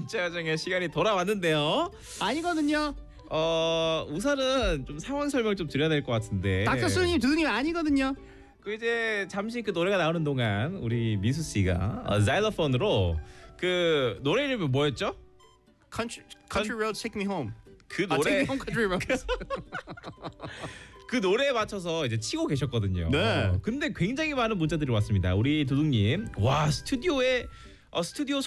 문자 여정의 시간이 돌아왔는데요. 아니거든요. 우선은 좀 상황 설명 좀 드려야 될 것 같은데. 닥터스님 두둥님 아니거든요. 그 이제 잠시 그 노래가 나오는 동안 우리 미수 씨가 자일러폰으로 그 노래 이름이 뭐였죠? Country Roads Take Me Home. 그 Take 노래 Me Home Country Roads. 그 노래에 맞춰서 이제 치고 계셨거든요. 네. 근데 굉장히 많은 문자들이 왔습니다. 우리 두둥님, 와 스튜디오